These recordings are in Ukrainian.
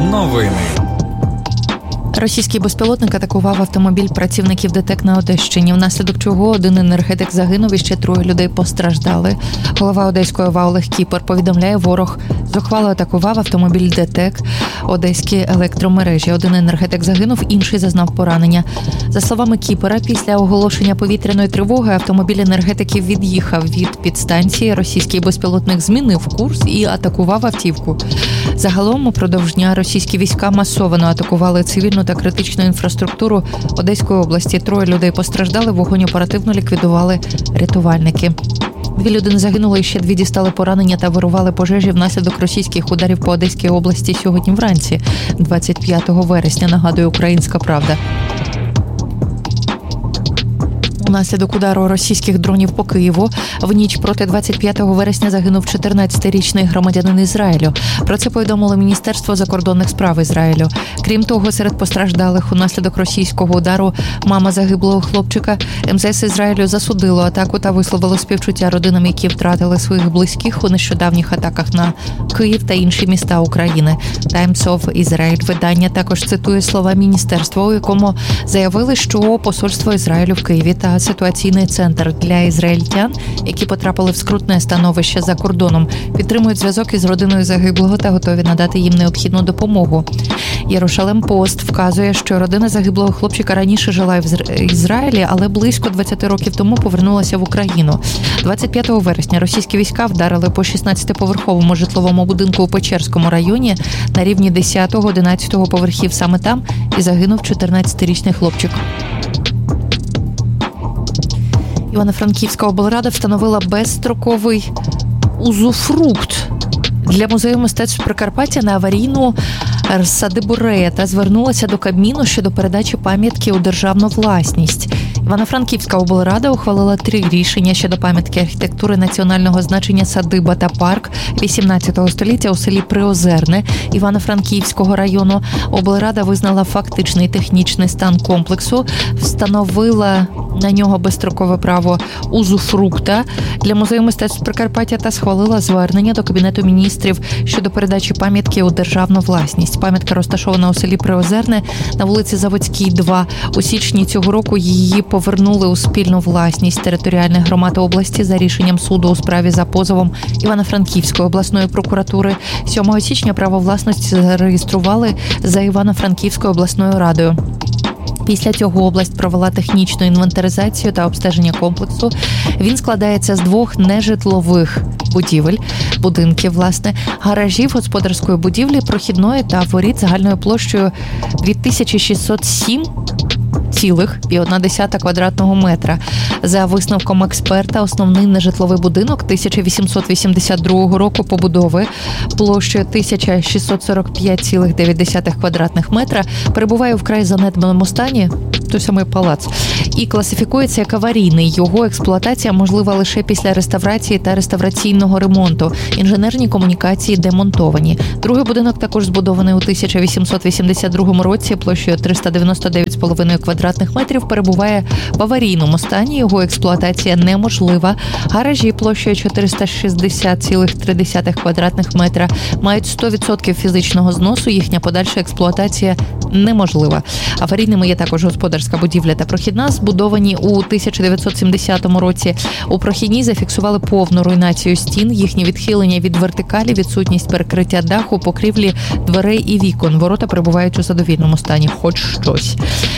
Новини. Російський безпілотник атакував автомобіль працівників ДТЕК на Одещині, внаслідок чого один енергетик загинув і ще 3 людей постраждали. Голова Одеської ОВА Олег Кіпер повідомляє, ворог зухвало атакував автомобіль ДТЕК, Одеські електромережі. Один енергетик загинув, інший зазнав поранення. За словами Кіпера, після оголошення повітряної тривоги автомобіль енергетиків від'їхав від підстанції. Російський безпілотник змінив курс і атакував автівку. Загалом упродовж дня російські війська масово атакували цивільну та критичну інфраструктуру Одеської області. 3 людей постраждали, вогонь оперативно ліквідували рятувальники. 2 людини загинули, і ще 2 дістали поранення та вирували пожежі внаслідок російських ударів по Одеській області сьогодні вранці, 25 вересня, нагадує «Українська правда». Унаслідок удару російських дронів по Києву в ніч проти 25 вересня загинув 14-річний громадянин Ізраїлю. Про це повідомило Міністерство закордонних справ Ізраїлю. Крім того, серед постраждалих унаслідок російського удару мама загиблого хлопчика. МЗС Ізраїлю засудило атаку та висловило співчуття родинам, які втратили своїх близьких у нещодавніх атаках на Київ та інші міста України. Times of Israel видання також цитує слова міністерства, у якому заявили, що посольство Ізраїлю в Києві та ситуаційний центр для ізраїльтян, які потрапили в скрутне становище за кордоном, підтримують зв'язок із родиною загиблого та готові надати їм необхідну допомогу. Єрушалем Пост вказує, що родина загиблого хлопчика раніше жила в Ізраїлі, але близько 20 років тому повернулася в Україну. 25 вересня російські війська вдарили по 16-поверховому житловому будинку у Печерському районі на рівні 10-11 поверхів саме там і загинув 14-річний хлопчик. Івано-Франківська облрада встановила безстроковий узуфрукт для музею мистецтв Прикарпаття на аварійну садибу Рея та звернулася до Кабміну щодо передачі пам'ятки у державну власність. Івано-Франківська облрада ухвалила 3 рішення щодо пам'ятки архітектури національного значення садиба та парк 18 століття у селі Приозерне Івано-Франківського району. Облрада визнала фактичний технічний стан комплексу, встановила на нього безстрокове право узуфрукта для музею мистецтв Прикарпаття та схвалила звернення до Кабінету міністрів щодо передачі пам'ятки у державну власність. Пам'ятка розташована у селі Приозерне на вулиці Заводській, 2. У січні цього року її повернули у спільну власність територіальних громад області за рішенням суду у справі за позовом Івано-Франківської обласної прокуратури. 7 січня право власності зареєстрували за Івано-Франківською обласною радою. Після цього область провела технічну інвентаризацію та обстеження комплексу. Він складається з 2 нежитлових будинків, гаражів, господарської будівлі, прохідної та воріт загальною площею 2607,1 квадратного метра. За висновком експерта, основний нежитловий будинок 1882 року побудови площею 1645,9 квадратних метра перебуває у вкрай занедбаному стані, той самий палац, і класифікується як аварійний. Його експлуатація можлива лише після реставрації та реставраційного ремонту. Інженерні комунікації демонтовані. Другий будинок також збудований у 1882 році, площею 399,5 квадратних метрів, перебуває в аварійному стані. Його експлуатація неможлива. Гаражі площею 460,3 квадратних метра мають 100% фізичного зносу. Їхня подальша експлуатація неможлива. Аварійними є також господарська будівля та прохідна, збудовані у 1970 році. У прохідній зафіксували повну руйнацію стін, їхнє відхилення від вертикалі, відсутність перекриття даху, покрівлі, дверей і вікон. Ворота перебувають у задовільному стані, хоч щось.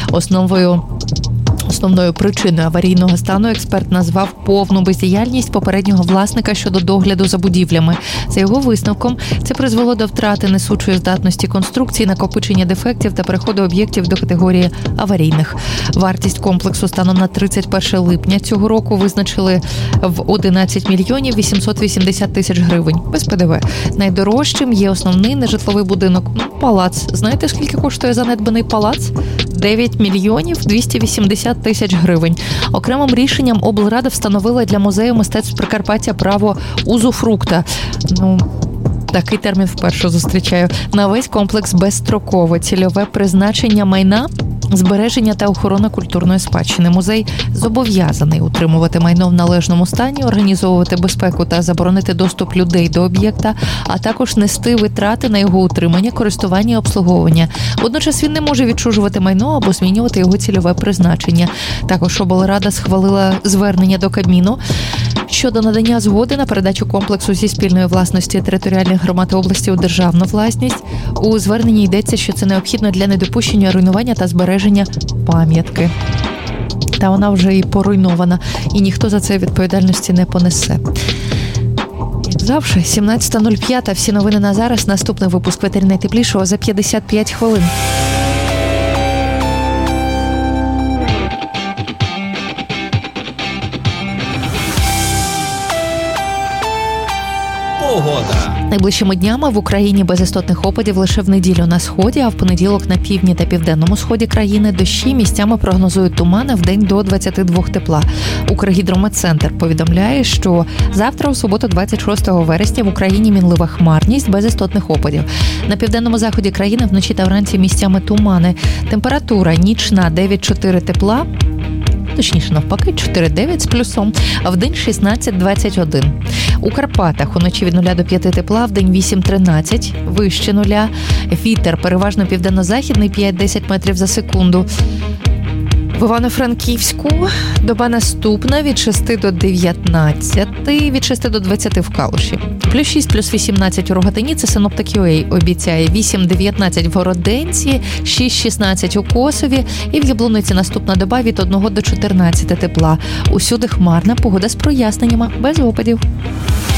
Основною причиною аварійного стану експерт назвав повну бездіяльність попереднього власника щодо догляду за будівлями. За його висновком, це призвело до втрати несучої здатності конструкції, накопичення дефектів та переходу об'єктів до категорії аварійних. Вартість комплексу станом на 31 липня цього року визначили в 11 мільйонів 880 тисяч гривень без ПДВ. Найдорожчим є основний нежитловий будинок – палац. Знаєте, скільки коштує занедбаний палац? 9 мільйонів 280 тисяч гривень. Окремим рішенням облрада встановила для музею мистецтв Прикарпаття право узуфрукта. Такий термін вперше зустрічаю. На весь комплекс безстрокове цільове призначення майна Збереження та охорона культурної спадщини. Музей зобов'язаний утримувати майно в належному стані, організовувати безпеку та заборонити доступ людей до об'єкта, а також нести витрати на його утримання, користування і обслуговування. Водночас він не може відчужувати майно або змінювати його цільове призначення. Також облрада схвалила звернення до Кабміну щодо надання згоди на передачу комплексу зі спільної власності територіальних громад області у державну власність. У зверненні йдеться, що це необхідно для недопущення руйнування та збереження пам'ятки. Та вона вже і поруйнована, і ніхто за це відповідальності не понесе. Як завжди, 17:05. Всі новини на зараз. Наступний випуск «Ветер найтеплішого» за 55 хвилин. Погода. Найближчими днями в Україні без істотних опадів лише в неділю на сході, а в понеділок на півдні та південному сході країни дощі, місцями прогнозують тумани, вдень до 22 тепла. Укргідрометцентр повідомляє, що завтра, у суботу, 26 вересня, в Україні мінлива хмарність без істотних опадів. На південному заході країни вночі та вранці місцями тумани. Температура нічна 9-4 тепла. Точніше, навпаки, 4-9 з плюсом, а вдень 16-21. У Карпатах уночі від 0 до 5 тепла, вдень 8-13, вище нуля. Вітер переважно південно-західний 5-10 метрів за секунду. В Івано-Франківську доба наступна від 6 до 19, від 6 до 20 в Калуші. Плюс 6, плюс 18 у Рогатині, це синоптик UA обіцяє. 8-19 в Городенці, 6-16 у Косові і в Яблуниці наступна доба від 1 до 14 тепла. Усюди хмарна, погода з проясненнями, без опадів.